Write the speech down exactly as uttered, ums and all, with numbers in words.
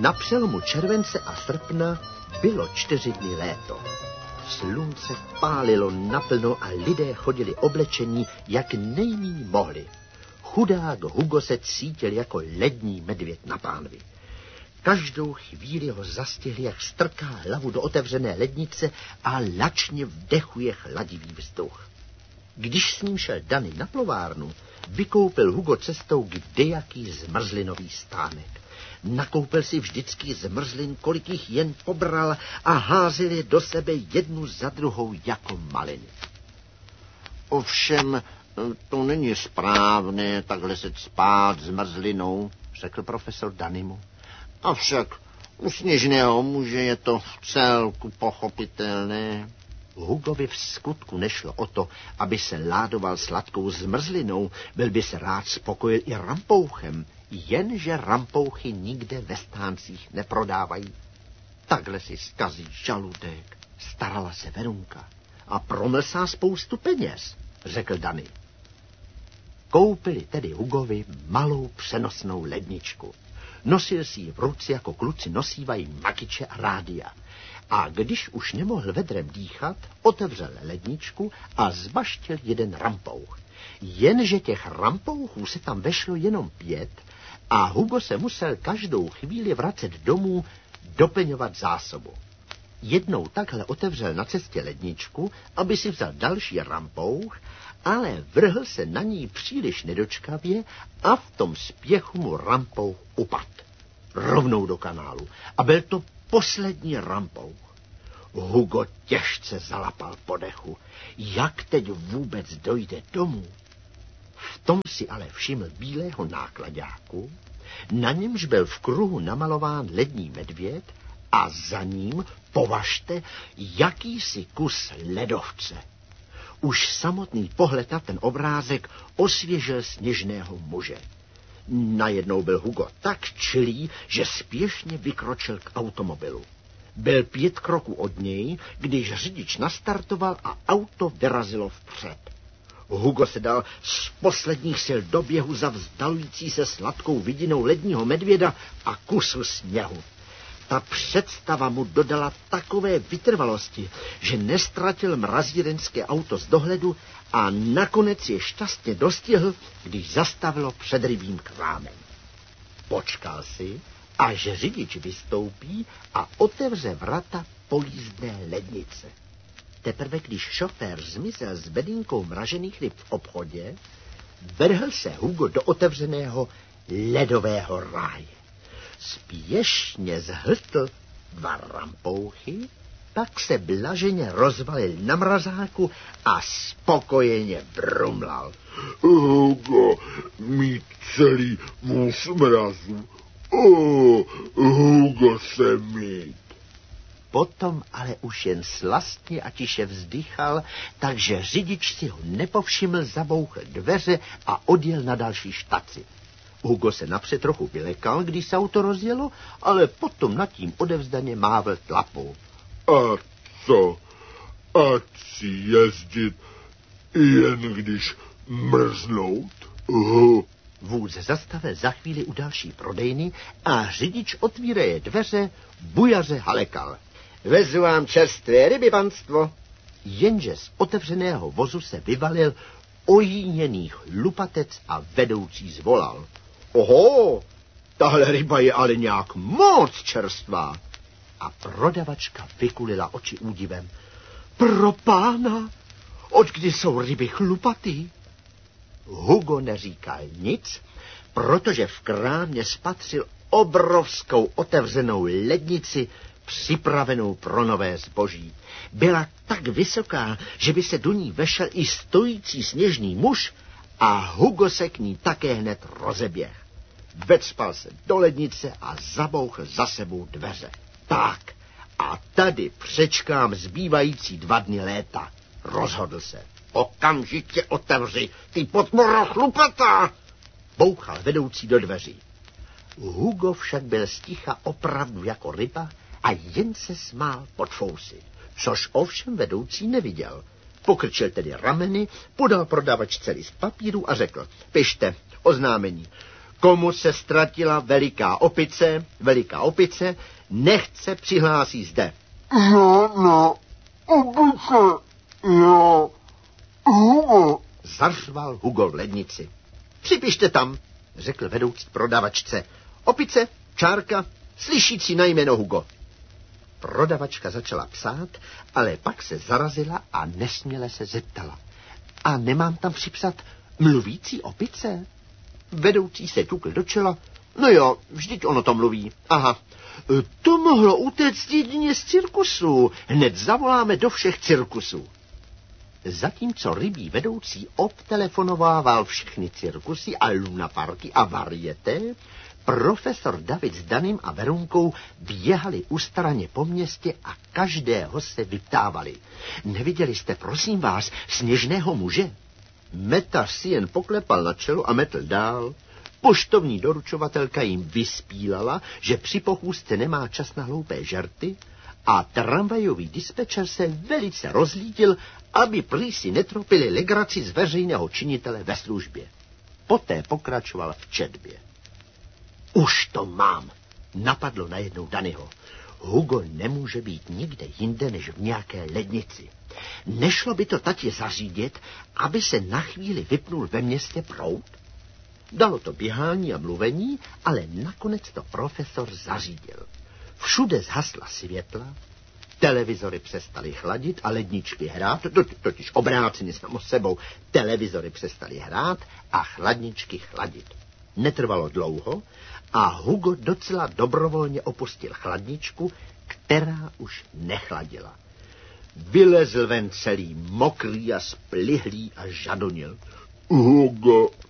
Na přelomu července a srpna bylo čtyři dny léto. Slunce pálilo naplno a lidé chodili oblečení, jak nejmíň mohli. Chudák Hugo se cítil jako lední medvěd na pánvi. Každou chvíli ho zastihli, jak strká hlavu do otevřené lednice a lačně vdechuje chladivý vzduch. Když s ním šel Danny na plovárnu, vykoupil Hugo cestou kdejaký zmrzlinový stánek. Nakoupil si vždycky zmrzlin, kolik jich jen pobral, a házil je do sebe jednu za druhou jako maliny. Ovšem, to není správné takhle se spát zmrzlinou, řekl profesor Dannymu. Avšak u sněžného muže je to v celku pochopitelné. Hugovi v skutku nešlo o to, aby se ládoval sladkou zmrzlinou, byl by se rád spokojil i rampouchem, jenže rampouchy nikde ve stáncích neprodávají. Takhle si zkazí žaludek, starala se Verunka a promlsá spoustu peněz, řekl Danny. Koupili tedy Hugovi malou přenosnou ledničku. Nosil si ji v ruce, jako kluci nosívají makyče a rádia. A když už nemohl vedrem dýchat, otevřel ledničku a zbaštil jeden rampouch. Jenže těch rampouchů se tam vešlo jenom pět a Hugo se musel každou chvíli vracet domů doplňovat zásobu. Jednou takhle otevřel na cestě ledničku, aby si vzal další rampouch, ale vrhl se na ní příliš nedočkavě a v tom spěchu mu rampouch upad. Rovnou do kanálu. A byl to poslední rampouch. Hugo těžce zalapal po dechu. Jak teď vůbec dojde domů? V tom si ale všiml bílého náklaďáku, na němž byl v kruhu namalován lední medvěd a za ním, považte, jakýsi kus ledovce. Už samotný pohled na ten obrázek osvěžil sněžného muže. Najednou byl Hugo tak čilý, že spěšně vykročil k automobilu. Byl pět kroků od něj, když řidič nastartoval a auto vyrazilo vpřed. Hugo se dal z posledních sil do běhu za vzdalující se sladkou vidinou ledního medvěda a kusu sněhu. Ta představa mu dodala takové vytrvalosti, že nestratil mrazírenské auto z dohledu a nakonec je šťastně dostihl, když zastavilo před rybím krámem. Počkal si, až řidič vystoupí a otevře vrata pojízdné lednice. Teprve když šofér zmizel s bedínkou mražených ryb v obchodě, vrhl se Hugo do otevřeného ledového ráje. Spěšně zhltl dva rampouchy, pak se blaženě rozvalil na mrazáku a spokojeně brumlal. Hugo, mít celý vůz mrazu. Oh, Hugo se mít. Potom ale už jen slastně a tiše vzdychal, takže řidič si ho nepovšiml, zabouchl dveře a odjel na další štaci. Hugo se napřed trochu vylekal, když se auto rozjelo, ale potom nad tím odevzdaně mávl tlapou. A co? Ať si jezdit, jen když mrznout? Uh. Vůz zastavil za chvíli u další prodejny a řidič otvíraje dveře bujaře halekal. Vezu vám čerstvé ryby, panstvo. Jenže z otevřeného vozu se vyvalil ojíněný chlupatec a vedoucí zvolal. Oho, tahle ryba je ale nějak moc čerstvá. A prodavačka vykulila oči údivem. Pro pána, od kdy jsou ryby chlupatý? Hugo neříkal nic, protože v krámě spatřil obrovskou otevřenou lednici připravenou pro nové zboží. Byla tak vysoká, že by se do ní vešel i stojící sněžný muž a Hugo se k ní také hned rozeběh. Vecpal se do lednice a zabouchl za sebou dveře. Tak, a tady přečkám zbývající dva dny léta, rozhodl se. Okamžitě otevři, ty potmora chlupatá! Bouchal vedoucí do dveří. Hugo však byl sticha opravdu jako ryba a jen se smál pod fousy, což ovšem vedoucí neviděl. Pokrčil tedy rameny, podal prodavačce list papíru a řekl, pište, oznámení. komu se ztratila veliká opice, veliká opice, nechť se přihlásí zde. Já na opice, já Hugo. Zařval Hugo v lednici. Připište tam, řekl vedoucí prodavačce. Opice, čárka, slyšící na jméno Hugo. Prodavačka začala psát, ale pak se zarazila a nesměle se zeptala. A nemám tam připsat mluvící opice? Vedoucí se ťukl do čela. No jo, vždyť ono to mluví. Aha, to mohlo utéct jedině z cirkusu. Hned zavoláme do všech cirkusů. Zatímco rybí vedoucí obtelefonovával všechny cirkusy a lunaparky a varieté, profesor David s Danem a Verunkou běhali ustaraně po městě a každého se vyptávali. Neviděli jste, prosím vás, sněžného muže? Meta si jen poklepal na čelo a metl dál. Poštovní doručovatelka jim vyspílala, že při pochůzce nemá čas na hloupé žarty a tramvajový dispečer se velice rozlítil, aby prý si netropili legraci z veřejného činitele ve službě. Poté pokračoval v četbě. Už to mám, napadlo najednou Danyho. Hugo nemůže být nikde jinde než v nějaké lednici. Nešlo by to tati zařídit, aby se na chvíli vypnul ve městě proud? Dalo to běhání a mluvení, ale nakonec to profesor zařídil. Všude zhasla světla, televizory přestaly chladit a ledničky hrát, to, totiž obráceně samo sebou, televizory přestaly hrát a chladničky chladit. Netrvalo dlouho a Hugo docela dobrovolně opustil chladničku, která už nechladila. Vylezl ven celý mokrý a splihlý a žadonil. Hugo,